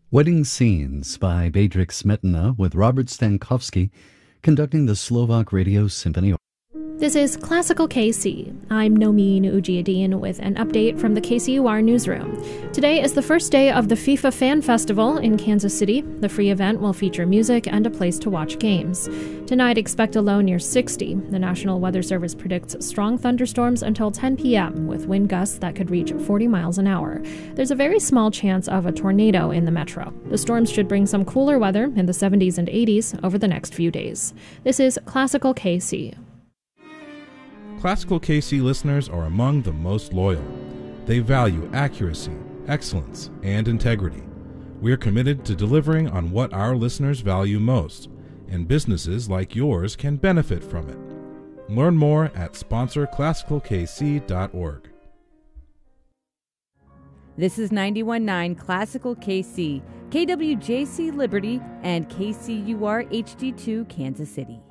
Wedding Scenes by Bedřich Smetana with Robert Stankowski conducting the Slovak Radio Symphony. This is Classical KC. I'm Nomin Ujiyediin with an update from the KCUR newsroom. Today is the first day of the FIFA Fan Festival in Kansas City. The free event will feature music and a place to watch games. Tonight, expect a low near 60. The National Weather Service predicts strong thunderstorms until 10 p.m. with wind gusts that could reach 40 miles an hour. There's a very small chance of a tornado in the metro. The storms should bring some cooler weather in the 70s and 80s over the next few days. This is Classical KC. Classical KC listeners are among the most loyal. They value accuracy, excellence, and integrity. We are committed to delivering on what our listeners value most, and businesses like yours can benefit from it. Learn more at sponsorclassicalkc.org. This is 91.9 Classical KC, KWJC Liberty, and KCUR HD2 Kansas City.